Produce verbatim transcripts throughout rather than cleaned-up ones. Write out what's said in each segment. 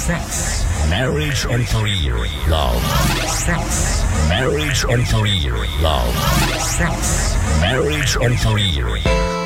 Sex, marriage and career. Love. Sex, marriage and career. Love. Sex, marriage and career.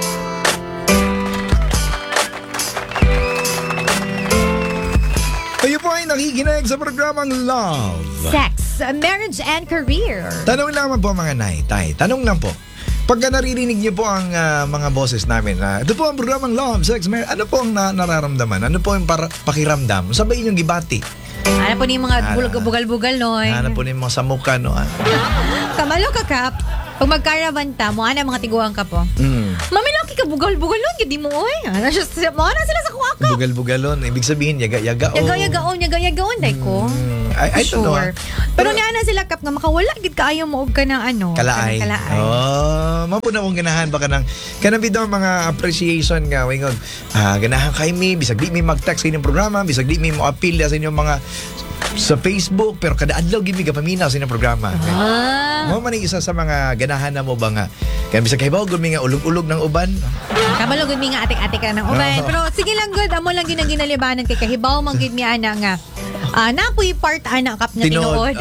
Kayo po ay nakikinig sa programang Love, Sex, Marriage and Career. Tanong naman po mga nay, tay, tanong lang po. Pagka naririnig niyo po ang uh, mga boses namin na uh, ito po ang programang Love, Sex, Marriage, ano po ang na- nararamdaman? Ano po yung para- pakiramdam? Sabay inyong gibati. Ano po ni mga bugal-bugal no? Ano po ni mga sa mukha, no? Ah. Kamalo ka, Kap. Pag magkarabanta mo, ano mga tiguan ka po? Mm. Mamilaki ka bugal-bugal nun, hindi mo oy. Ano siya, mga na sila sa kuha ka. Bugal-bugalon, ibig sabihin, yaga-yagaon. Yaga-yagaon, yaga-yagaon, day ko. Mm. Ay, ay, sure. no, ah. Pero, Pero nga na sila, Kap, nga makawala, gid ka ayaw mo og ka ng ano. Kalaay. Kalaay. Oh, mapuna mong ganahan baka nang kanabi daw mga appreciation nga wingog. Ah, ganahan kay mi bisag di mi mag-text sa inyong programa, bisag di mi mo appeal sa inyong mga sa Facebook, pero kada adlaw gid mi gapaminaw sa inyong programa. Ah. Mo man isa sa mga ganahan na mo ba nga kaya bisag kay gud mi nga ulog-ulog ng uban. Kabalo gud mi nga atik-atik ka ng uban. Oh. Pero sige lang gud, amo lang gyud ang ginalibanan kay kahibaw man gud mi ana nga. Ah, napoy part ana Kap nga tinuod.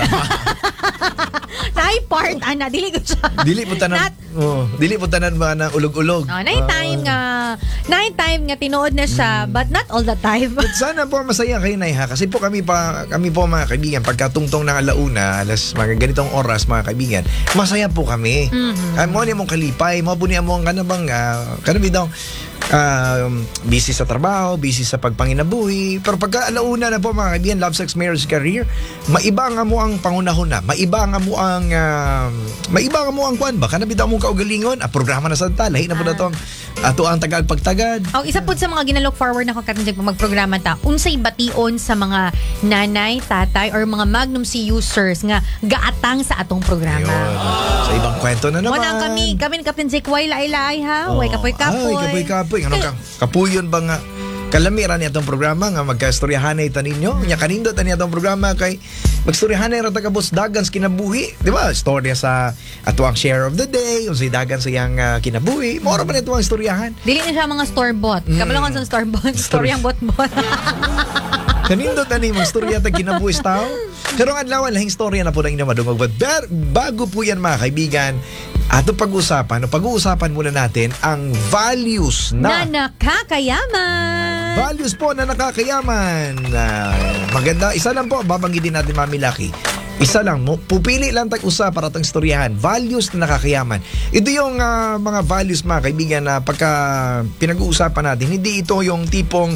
Nay part ana dili ko siya. Dili po tanan. Not, oh, dili po tanan ba na ulog-ulog. Oh, nine time nga, nine time nga tinuod na siya, mm. but not all the time. But sana po masaya kayo na ha kasi po kami pa kami po mga kaibigan pagkatungtong ng alauna, alas mga ganitong oras mga kaibigan, masaya po kami. Mm-hmm. Ay mo ni mong kalipay, mo po ni among kanabang uh, kanabi daw uh, busy sa trabaho, busy sa pagpanginabuhi, pero pagka alauna na po mga kaibigan, Love, Sex, Marriage, Career, maiba nga mo ang pangunahuna, maiba nga mo ang uh, maiba nga mo ang kwan ba kanabi daw mong kaugalingon, ah, programa na sa ta, lahi na po na to ato ang tagag pagtagad. Oh, isa po sa mga ginalook forward na ko katinjag magprograma ta, unsay bation sa mga nanay, tatay or mga Magnum C users nga gaatang sa atong programa. Ayun. Sa ibang kwento na naman. Wala kami, kami katinjag way lailay ha, way kapoy-kapoy. Ay, kapoy-kapoy. Ano ka? Kapuyon ba nga? Kalamira niya itong programa nga magka-istoryahanay ta ninyo. Nya kanindot niya itong programa kay magstoryahanay ra ta kabus dagan sa kinabuhi. Di ba? Storya sa atuang share of the day, o sa dagan sa iyang uh, kinabuhi. Mora ba nito ang istoryahan? Dili na siya mga store-bought. Mm. Kabalongan sa store-bought. Storyang bot-bot. Kanindot na ni mga storya ta kinabuhi tao. Pero ang adlaw lahing storya na po na inyong madungog. But bago po yan mga kaibigan, ato pag-usapan, o pag-uusapan muna natin ang values na, na nakakayaman. Values po na nakakayaman. Uh, maganda. Isa lang po, babanggitin natin Mami Lucky. Isa lang, mo, pupili lang tag-usa para itong istoryahan. Values na nakakayaman. Ito yung uh, mga values mga kaibigan na pagka pinag-uusapan natin, hindi ito yung tipong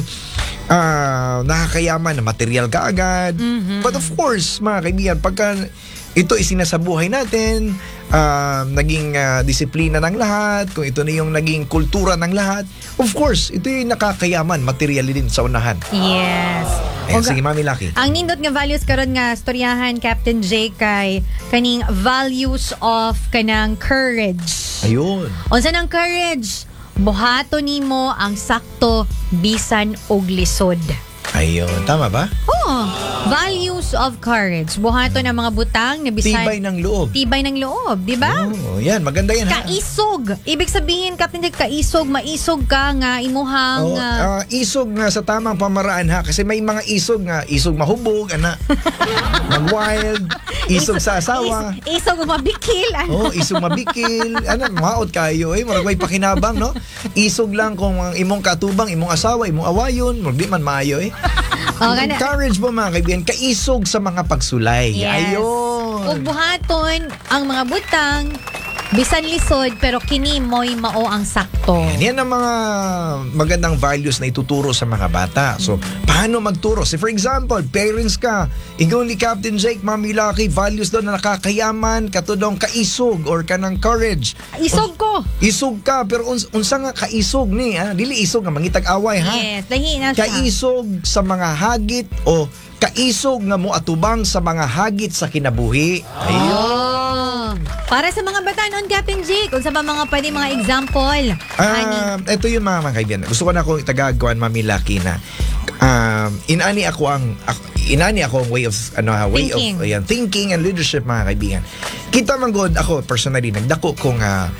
uh, nakakayaman na material ka agad. Mm-hmm. But of course, mga kaibigan, pagka ito isinasabuhay natin, uh, naging uh, disiplina ng lahat, kung ito na yung naging kultura ng lahat, of course, ito yung nakakayaman, material din sa unahan. Yes. Eh, sige, Mami Lucky. Ang nindot nga values karon nga storyahan Captain J kay kaning values of kanang courage. Ayun. Unsa nang courage? Buhato nimo ang sakto bisan og lisod. Ayun, tama ba? Oh, values of courage. Buhato ng mga butang na bisan Tibay ng loob. Tibay ng loob, di ba? Oh, yan, maganda yan. Kaisog. Ibig sabihin, Captain Jack, kaisog, maisog ka nga, imuhang... Oh, uh, isog nga sa tamang pamaraan ha. Kasi may mga isog nga. Isog mahubog, ana. Mag-wild. Isog, isog sa asawa. Is, isog mabikil. Ano? Oh, isog mabikil. Ano, maot kayo eh. Marag may pakinabang, no? Isog lang kung imong katubang, imong asawa, imong awayon. Marag di man maayo eh. Oh, encourage mo mga kaibigan, kaisog sa mga pagsulay. Yes. Ayun. Ug buhaton ang mga butang bisan lisod pero kini mo'y mao ang sakto. Yan, yan ang mga magandang values na ituturo sa mga bata. So, paano magturo? So, for example, parents ka, ikaw ni Captain Jake, Mami Lucky, values doon na nakakayaman, katudong kaisog or kanang courage. Isog ko. Isog ka, pero uns unsa nga kaisog ni, ha? Dili isog nga mangitag away, ha? Yes, lahi na siya. Kaisog sa mga hagit o kaisog nga mo atubang sa mga hagit sa kinabuhi. Ayun. Oh. Para sa mga batanon, Captain Jake, kung sa ba mga pwede mga example? Ah, uh, ito yung mga mga kaibigan. Gusto ko na akong itagagawan, Mami Lucky, na um, inani ako ang ako, inani ako ang way of ano ha, way thinking. of ayan, thinking and leadership mga kaibigan. Kita man god ako personally nagdako kong uh,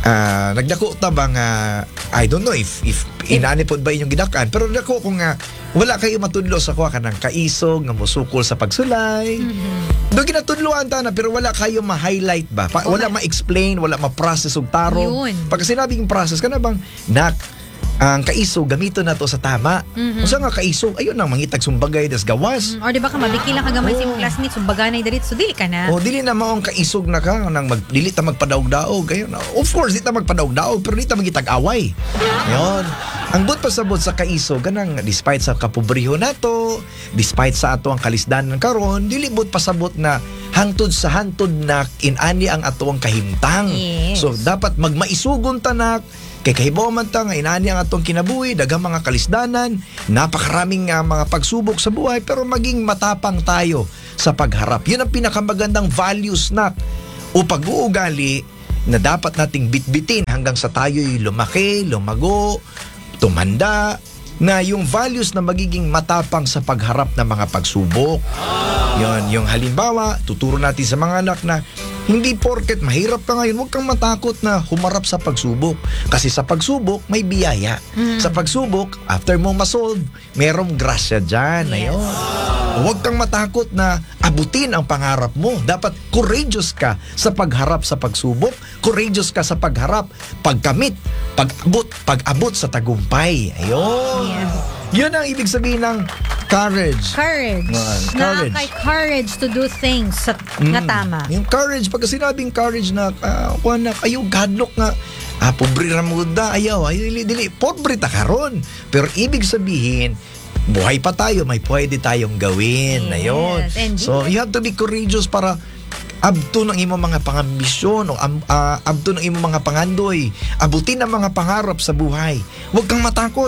ah, nagdako ta ba nga, I don't know if if inani pod ba inyong gidakan, pero nagdako ko nga wala kayo matudlo sa kuha kanang kaisog nga musukol sa pagsulay. Mm-hmm. Do ginatudloan ta na pero wala kayo ma-highlight ba? Pa, wala ma-explain, wala ma-process og tarong. Yun. Pag sinabing process kana bang nak ang kaisog gamito na to sa tama. Mm-hmm. Usa nga kaisog ayun nang mangitag sumbagay des gawas. Mm, or di ba ka mabiki lang ka gamay Oh. sa imong classmates so baganay diri so dili ka na. O dili na maong kaisog na ka nang mag dili ta magpadaog-daog kayo na. Of course di ta magpadaog-daog pero di ta magitag-away. Yon. Ang but pasabot sa kaisog kanang despite sa kapobriho nato, despite sa ato ang kalisdanan karon, dili but pasabot na hangtod sa hantod na inani ang ato ang kahimtang. Yes. So dapat magmaisugon tanak kay kahibaw man ta nga inani ang atong kinabuhi, daghang mga kalisdanan, napakaraming uh, mga pagsubok sa buhay pero maging matapang tayo sa pagharap. Yun ang pinakamagandang values na o pag-uugali na dapat nating bitbitin hanggang sa tayo'y lumaki, lumago, tumanda, na yung values na magiging matapang sa pagharap ng mga pagsubok. Yun, yung halimbawa, tuturo natin sa mga anak na hindi porket mahirap ka ngayon, huwag kang matakot na humarap sa pagsubok. Kasi sa pagsubok, may biyaya. Mm. Sa pagsubok, after mo masolve, merong grasya dyan. Yes. Ayun. Huwag kang matakot na abutin ang pangarap mo. Dapat courageous ka sa pagharap sa pagsubok. Courageous ka sa pagharap, pagkamit, pag-abot, pag-abot sa tagumpay. Ayun. Yes. Yun ang ibig sabihin ng courage. Courage. Man, Na courage. kay courage to do things sa, na tama. Yung courage, pagka sinabing courage na, uh, kuha na, kayo gadlok nga, ah, pobre ramuda, ayaw, ayaw, dili, dili, pobre ta karon. Pero ibig sabihin, buhay pa tayo, may pwede tayong gawin. Yes, Ayun. indeed. So, you have to be courageous para abto ng imong mga pangambisyon o um, uh, abto ng imong mga pangandoy, abutin ang mga pangarap sa buhay. Huwag kang matakot.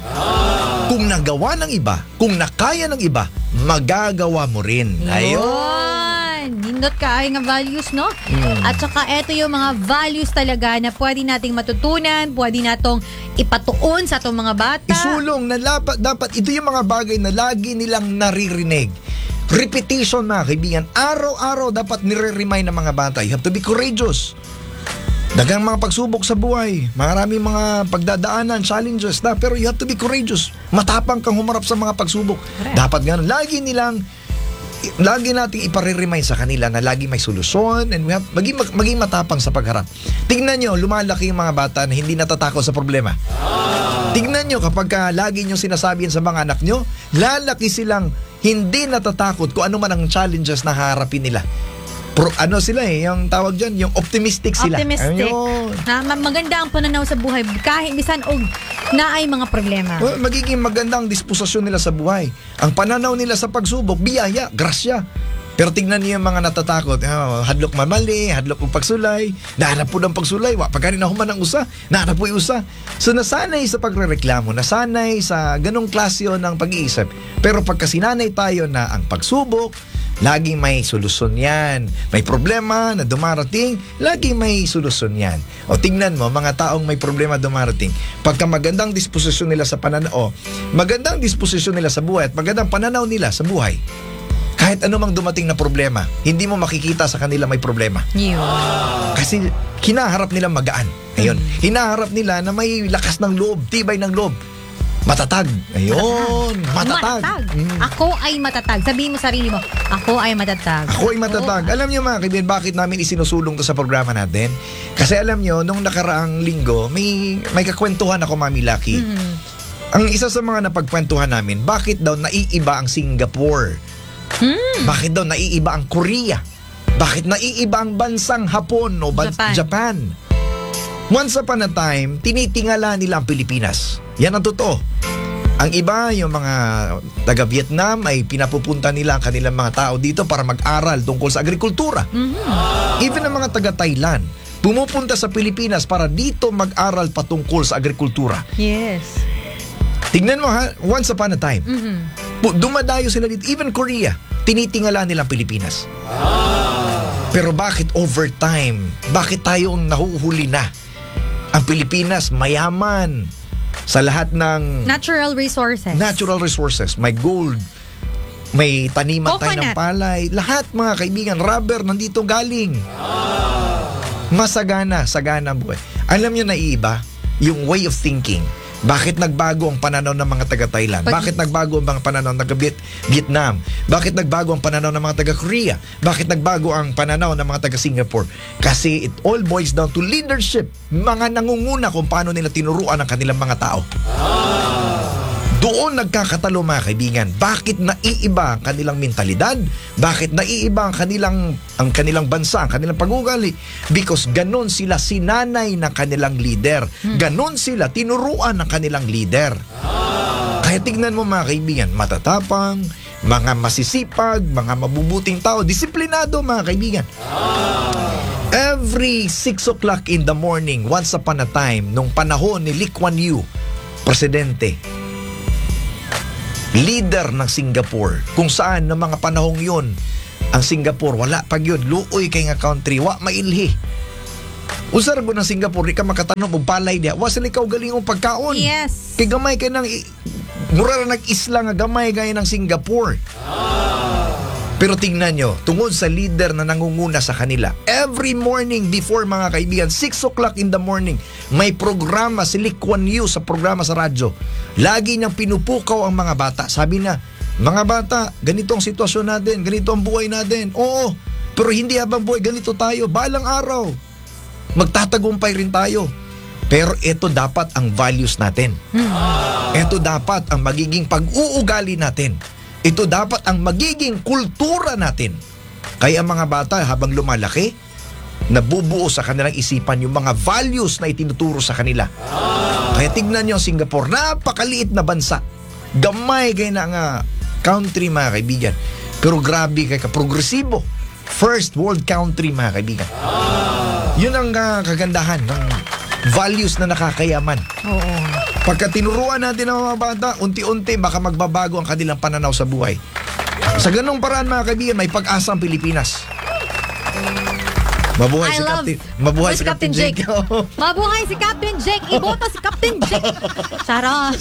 Kung nagawa ng iba, kung nakaya ng iba, magagawa mo rin. Ayun. Yun. Nindot ka ay nga values, no? At saka eto yung mga values talaga na pwede nating matutunan, pwede natong ipatuon sa atong mga bata. Isulong na dapat, dapat ito yung mga bagay na lagi nilang naririnig. Repetition, mga kaibigan. Araw-araw dapat nire-remind ng mga bata. You have to be courageous. Dagang mga pagsubok sa buhay, maraming mga pagdadaanan, challenges na, pero you have to be courageous. Matapang kang humarap sa mga pagsubok. Correct. Dapat ganun. Lagi nilang, lagi nating ipare-remind sa kanila na lagi may solusyon and we have, maging, maging matapang sa pagharap. Tingnan nyo, lumalaki yung mga bata na hindi natatakot sa problema. Tingnan nyo, kapag ka, lagi nyo sinasabi yan sa mga anak nyo, lalaki silang hindi natatakot kung ano man ang challenges na harapin nila. Pro, ano sila eh, yung tawag dyan, yung optimistic sila. Optimistic. Ayun. Na ma- maganda ang pananaw sa buhay kahit bisan og na ay mga problema. Well, magiging magandang disposisyon nila sa buhay. Ang pananaw nila sa pagsubok, biyaya, grasya. Pero tingnan niyo yung mga natatakot. Oh, hadlok mamali, hadlok og pagsulay, nahanap po ng pagsulay, wa pagkani na human ang usa, nahanap po yung usa. So nasanay sa pagrereklamo, nasanay sa ganong klasyo ng pag-iisip. Pero pagka sinanay tayo na ang pagsubok, laging may solusyon yan. May problema na dumarating, laging may solusyon yan. O tingnan mo, mga taong may problema dumarating, pagka magandang disposisyon nila sa pananaw, magandang disposisyon nila sa buhay at magandang pananaw nila sa buhay, kahit ano mang dumating na problema, hindi mo makikita sa kanila may problema. Yun. Kasi hinaharap nila magaan. Ayun. Hinaharap nila na may lakas ng loob, tibay ng loob. Matatag. Ayun. Matatag. Matatag. Mm. Ako ay matatag. Sabihin mo sarili mo, ako ay matatag. Ako ay matatag. Alam niyo mga kaibigan, bakit namin isinusulong to sa programa natin? Kasi alam niyo, nung nakaraang linggo, may may kakwentuhan ako, Mami Lucky. Mm. Ang isa sa mga napagkwentuhan namin, bakit daw naiiba ang Singapore? Hmm. Bakit daw naiiba ang Korea? Bakit naiiba ang bansang Hapon o ban- Japan. Japan? Once upon a time, tinitingala nila ang Pilipinas. Yan ang totoo. Ang iba, yung mga taga-Vietnam, ay pinapupunta nila ang kanilang mga tao dito para mag-aral tungkol sa agrikultura. Mm-hmm. Even ang mga taga-Thailand, pumupunta sa Pilipinas para dito mag-aral patungkol sa agrikultura. Yes. Tignan mo ha, once upon a time, Mm-hmm. pu- dumadayo sila dito. Even Korea, tinitingala nila ang Pilipinas. Pero bakit over time? Bakit tayo ang nahuhuli na? Ang Pilipinas, mayaman sa lahat ng Natural resources. natural resources. May gold, may taniman tayo ng Coconut. palay. Lahat mga kaibigan, rubber, nandito galing. Masagana, sagana ang buhay. Alam nyo na iiba, yung way of thinking. Bakit nagbago ang pananaw ng mga taga-Thailand? Pag- Bakit nagbago ang mga pananaw ng taga-Vietnam? Bakit nagbago ang pananaw ng mga taga-Korea? Bakit nagbago ang pananaw ng mga taga-Singapore? Kasi it all boils down to leadership. Mga nangunguna kung paano nila tinuruan ang kanilang mga tao. Doon nagkakatalo mga kaibigan. Bakit naiiba ang kanilang mentalidad? Bakit naiiba ang kanilang, ang kanilang bansa, ang kanilang pag-ugali? Because ganon sila sinanay ng kanilang leader. Ganon sila tinuruan ng kanilang leader. Kaya tignan mo mga kaibigan, matatapang, mga masisipag, mga mabubuting tao, disiplinado mga kaibigan. Every six o'clock in the morning, once upon a time, nung panahon ni Lee Kuan Yew, presidente, leader ng Singapore, kung saan ng mga panahong yun, ang Singapore, wala pag yun, luoy kay nga country, wa mailhi. Usar mo ng Singapore, di ka makatanong, magpalay diya, wa sila ikaw galing mong pagkaon. Yes. Kay gamay kay ng, mura na nag-isla nga gamay gaya ng Singapore. Pero tingnan nyo, tungod sa leader na nangunguna sa kanila, every morning before mga kaibigan, six o'clock in the morning, may programa si Lee Kuan Yew sa programa sa radyo. Lagi niyang pinupukaw ang mga bata. Sabi na, mga bata, ganito ang sitwasyon natin, ganito ang buhay natin. Oo, pero hindi habang buhay, ganito tayo. Balang araw, magtatagumpay rin tayo. Pero ito dapat ang values natin. Ito dapat ang magiging pag-uugali natin. Ito dapat ang magiging kultura natin. Kaya ang mga bata habang lumalaki, nabubuo sa kanilang isipan yung mga values na itinuturo sa kanila. Kaya tignan nyo ang Singapore, napakaliit na bansa. Gamay kayo na nga country mga kaibigan. Pero grabe kayo ka-progresibo. First world country mga kaibigan. Yun ang uh, kagandahan ng values na nakakayaman. Oo. Pagka tinuruan natin ang mga bata, unti-unti baka magbabago ang kanilang pananaw sa buhay. Sa ganung paraan mga kaibigan, may pag-asa ang Pilipinas. Mabuhay I si love- Captain, mabuhay si Captain Captain Jake. Jake. Mabuhay si Captain Jake. Iboto si Captain Jake. Charot.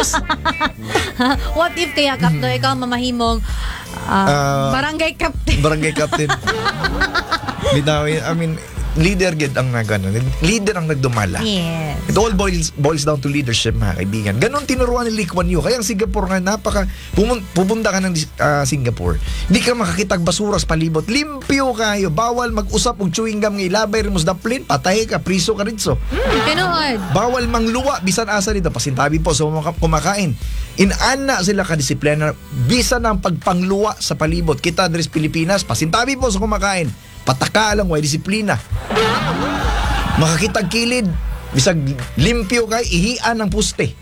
What if kaya, Captain, ikaw mamahimong ah, Ah, barangay Captain? Barangay Captain. Bitawin, I mean, leader gid ang nagano. Leader ang nagdumala. Yes. It all boils boils down to leadership mga kaibigan. Ganon tinuruan ni Lee Kuan Yew. Kaya ang Singapore nga napaka pumun, pupunta ka ng uh, Singapore. Hindi ka makakitag basura sa palibot. Limpyo kayo. Bawal mag-usap og chewing gum nga ilabay rin mo sa daplin. Patay ka, priso ka rin so. Hmm, tinood. Bawal mangluwa bisan asa dito. Pasintabi po sa mga kumakain. Inana sila ka-disiplina bisan ang pagpangluwa sa palibot. Kita dres Pilipinas, pasintabi po sa kumakain. Pataka lang, way disiplina. Makakitag kilid, bisag limpyo kay, ihian ng puste.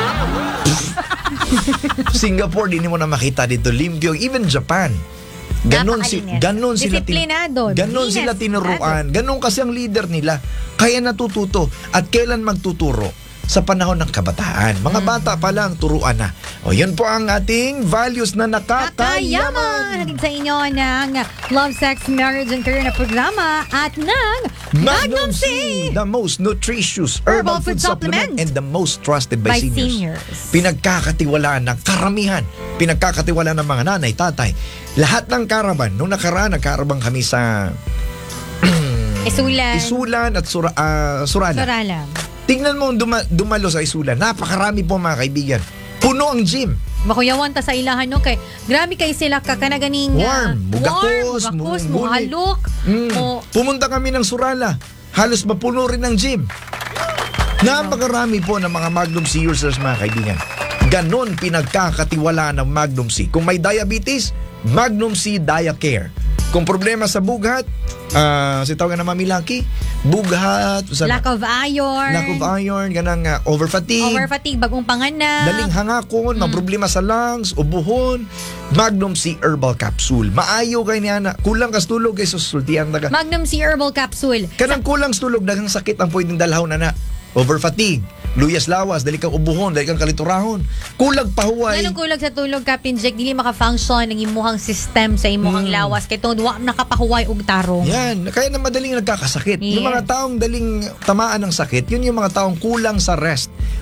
Singapore, di mo na makita dito, limpyo. Even Japan. Ganon, si, Napakalinis. ganon sila tin- Disiplinado. ganon Linis. sila tinuruan. Ganon kasi ang leader nila. Kaya natututo. At kailan magtuturo? Sa panahon ng kabataan. Mga bata pa lang, turuan na. O yun po ang ating values na nakakayaman. Kakayaman! Hatid sa inyo ng Love, Sex, Marriage, and Career na programa at ng Magnum C, the most nutritious herbal, food, supplement, and the most trusted by, By seniors. seniors. Pinagkakatiwalaan ng karamihan. Pinagkakatiwalaan ng mga nanay, tatay. Lahat ng karaban. Nung nakaraan, nagkarabang kami sa Isulan. Isulan at Sura, ah, Surala. Suralam. Tingnan mo duma- dumalo sa Isulan. Napakarami po mga kaibigan. Puno ang gym. Makuyawan ta sa ilahan no kay grabe kay sila ka kanaganing Warm, mugakos, warm, mugakos, mu- muhalok. Mm. mo- Pumunta kami ng Surala. Halos mapuno rin ang gym. Napakarami po ng mga Magnum C users mga kaibigan. Ganon pinagkakatiwala ng Magnum C. Kung may diabetes, Magnum C Diacare. Kung problema sa bughat, uh, si tawagan na Mami Lucky, bughat, sa lack of iron. lack of iron, ganang uh, over fatigue, Over fatigue, bagong panganak. daling hangakon, mga problema sa lungs, ubuhon, Magnum C Herbal Capsule. Maayo kay niya na, kulang kas tulog kay susultihan na ka. Magnum C Herbal Capsule. Kanang kulang sa tulog, daghang sakit ang pwedeng dalhaw na na. Over fatigue, luyas lawas, dali kang ubuhon, dali kang kaliturahon, kulag pahuway. Ganong kulag sa tulog, Captain Jack, dili maka-function ang imuhang system sa imuhang Mm. lawas. Kaya tungod wa nakapahuway og tarong. Yan, kaya na madaling nagkakasakit. Yung Yes. mga taong daling tamaan ng sakit, yun yung mga taong kulang sa rest,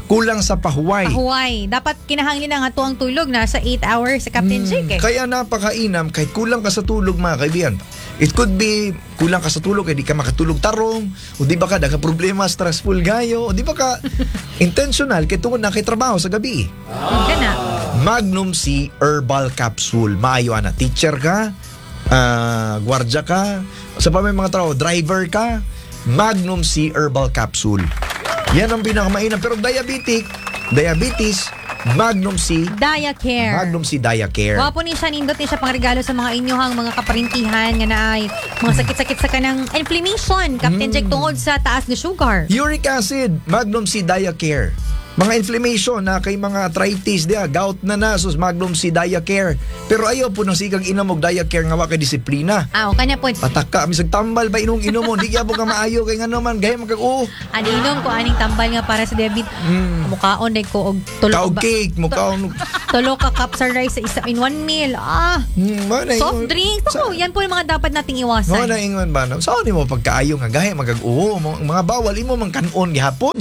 kulang sa pahuway. Pahuway. Dapat kinahanglan nga tuwang tulog na sa eight hours sa Captain Jake eh. Kaya napakainam, kahit kulang ka sa tulog mga kaibigan. It could be kulang ka sa tulog, kaya di ka makatulog tarong, o di ba ka daga problema, stressful gayo, o di ba ka intentional, kaya tungkol na kay trabaho sa gabi. Ka na. Magnum C Herbal Capsule. Maayo na. Teacher ka, uh, gwardya ka, sa pa may mga trabaho, driver ka, Magnum C Herbal Capsule. Yan ang pinakamainam. Pero diabetic, diabetes, Magnum C, Diacare. Magnum C Diacare. Wapo ni siya, nindot ni siya pangregalo sa mga inyuhang mga kaparintihan nga na ay mga sakit-sakit sa kanang inflammation, Captain Jake, tungod sa taas na sugar. Uric acid, Magnum C Diacare. Mga inflammation na kay mga arthritis dia, gout na na, sus Magnum C Diacare. Pero ayaw po nang sigang inamog Diacare nga wa kay disiplina. Ah, o kanya po. Pataka, misag tambal ba inong inom mo, di kaya po ka maayo kay nga naman, gaya magkag oo. Ano inom ko aning tambal nga para sa diabetes. Mm. Mukaon day ko og tulo Kaog ba- cake, mukhaon. tulo ka cups of rice sa isa in one meal. Ah, Hmm, mana soft drink. Ako, yan po yung mga dapat nating iwasan. Mo na ingon ba na? Saan mo pagkaayo nga gaya magkag oo, mo- mga bawal imo man kanon gihapon.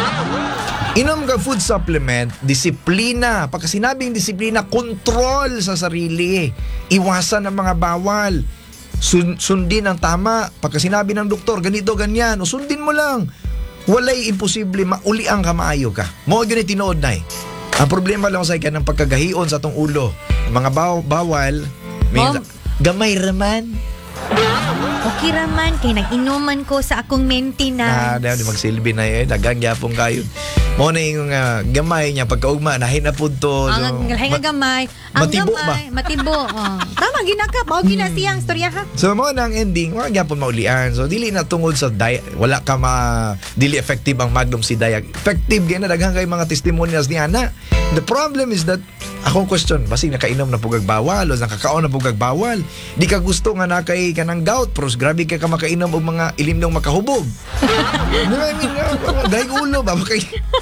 Inom ka food supplement, disiplina. Pagka sinabing disiplina, control sa sarili. Iwasan ang mga bawal. Sun- sundin ang tama. Pagka sinabi ng doktor, ganito, ganyan, o sundin mo lang. Walay imposible, mauli ang kamaayo ka. Mo yun ay tinood na eh. Ang problema lang sa ikan ng pagkagahion sa tong ulo. Ang mga baw- bawal, may Mom. gamay raman. Okay raman, kay nag-inuman ko sa akong Ah, maintenance. dahil di magsilbi na yun. Dagang gyapon kayo. Mo na yung uh, gamay niya pagkaugma, nahinapod to. Ang so, galhay nga ma- gamay. Ang matibo gamay, matibo. Oh. Tama, ginaka. Mao ginasiyang storya ha. So mo na ang ending, wala gyapon maulian. So dili na tungod sa di- wala ka ma dili effective ang Magnum C Diag. Effective gyud na daghang kay mga testimonials ni ana. The problem is that akong question, basig nakainom na pugag bawal o nakakaon na pugag bawal. Di ka gusto nga na kay kanang gout, pros grabe ka ka makainom og mga ilimdong makahubog. Di ba, I mean, uh, gayg ulo ba kay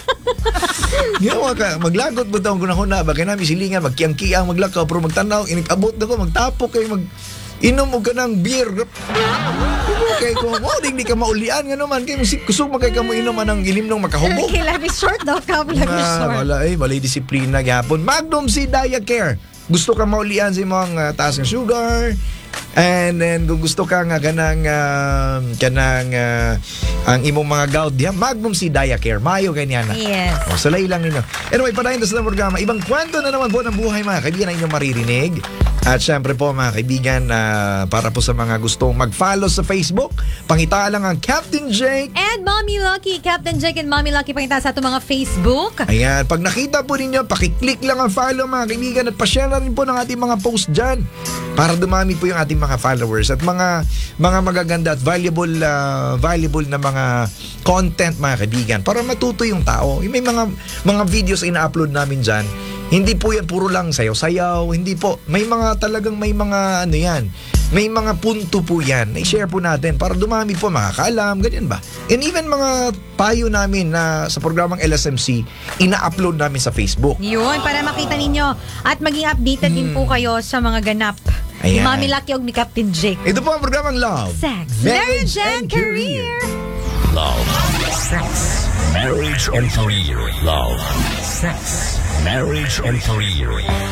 Yawa ka, maglagot mo taong kunahuna ba kay nami silingan magkiyang-kiyang maglakaw pero magtanaw inigabot na ko magtapok kay mag inom og kanang beer. Okay ko, mo ding di ka maulian nga naman kay musik kusog magkay ka mo inom anang ilimdong makahubog. Okay, life is short daw ka. Life is Ah, short. wala eh, walay disiplina gyapon. Magnum C Diacare. Gusto ka maulian sa imong uh, taas ng sugar. And then kung gusto ka nga kanang uh, kanang uh, ang imong mga gout diha, Magnum C Diacare. Mayo kay niya na. Yes. O, salay lang ninyo. Anyway, padayon sa programa. Ibang kwento na naman po ng buhay mga kaibigan na inyong maririnig. At syempre po mga kaibigan, uh, para po sa mga gustong mag-follow sa Facebook, pangita lang ang Captain Jake. And Mommy Lucky, Captain Jake and Mommy Lucky, pangita sa ating mga Facebook. Ayan, pag nakita po ninyo, pakiclick lang ang follow mga kaibigan at pa-share na rin po ng ating mga post dyan para dumami po yung ating mga followers at mga mga magaganda at valuable uh, valuable na mga content mga kaibigan para matuto yung tao. May mga mga videos ina-upload namin dyan. Hindi po yan puro lang sayaw-sayaw. Hindi po. May mga talagang may mga ano yan. May mga punto po yan. I-share po natin para dumami po makakaalam. Ganyan ba? And even mga payo namin na sa programang L S M C, ina-upload namin sa Facebook. Yun, para makita ninyo at maging updated din po kayo sa mga ganap. Ni Ayan. Mommy Lucky o ni Captain Jake. Ito po ang programang Love, Sex, marriage, and career. Love, sex, marriage, and career. Love, sex, marriage, and career.